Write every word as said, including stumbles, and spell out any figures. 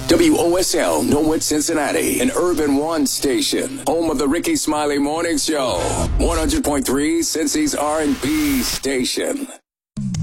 W O S L, Norwood, Cincinnati, an Urban One station, home of the Ricky Smiley Morning Show, one hundred point three, Cincy's R and B station.